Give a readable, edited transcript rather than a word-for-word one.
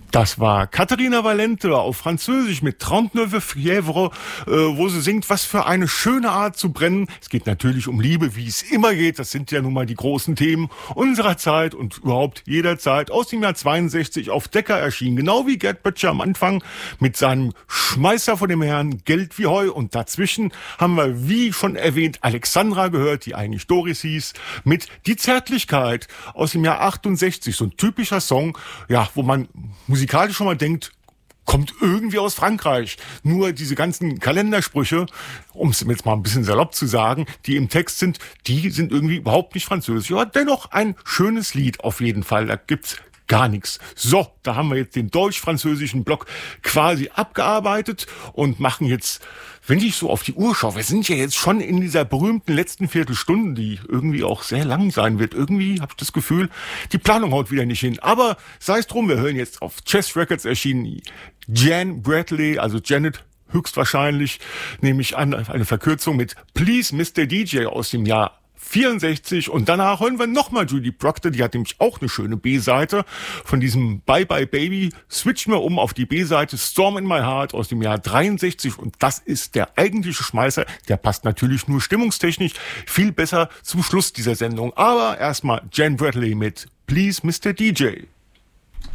Das war Katharina Valente auf Französisch mit 39 Fièvre, wo sie singt, was für eine schöne Art zu brennen. Es geht natürlich um Liebe, wie es immer geht. Das sind ja nun mal die großen Themen unserer Zeit und überhaupt jeder Zeit. Aus dem Jahr 62 auf Decca erschienen. Genau wie Gerd Böttcher am Anfang mit seinem Schmeißer von dem Herrn Geld wie Heu. Und dazwischen haben wir, wie schon erwähnt, Alexandra gehört, die eigentlich Doris hieß, mit Die Zärtlichkeit aus dem Jahr 68. So ein typischer Song, ja, wo man musikalisch schon mal denkt, kommt irgendwie aus Frankreich. Nur diese ganzen Kalendersprüche, um es jetzt mal ein bisschen salopp zu sagen, die im Text sind, die sind irgendwie überhaupt nicht französisch. Aber dennoch ein schönes Lied auf jeden Fall. Da gibt's gar nichts. So, da haben wir jetzt den deutsch-französischen Block quasi abgearbeitet und machen jetzt, wenn ich so auf die Uhr schaue, wir sind ja jetzt schon in dieser berühmten letzten Viertelstunde, die irgendwie auch sehr lang sein wird. Irgendwie habe ich das Gefühl, die Planung haut wieder nicht hin. Aber sei es drum, wir hören jetzt auf Chess Records erschienen Jan Bradley, also Janet höchstwahrscheinlich, nehme ich an, eine Verkürzung mit Please Mr. DJ aus dem Jahr 64 und danach hören wir nochmal Judy Proctor, die hat nämlich auch eine schöne B-Seite. Von diesem Bye Bye Baby switchen wir um auf die B-Seite Storm in My Heart aus dem Jahr 63 und das ist der eigentliche Schmeißer. Der passt natürlich nur stimmungstechnisch viel besser zum Schluss dieser Sendung. Aber erstmal Jan Bradley mit Please Mr. DJ.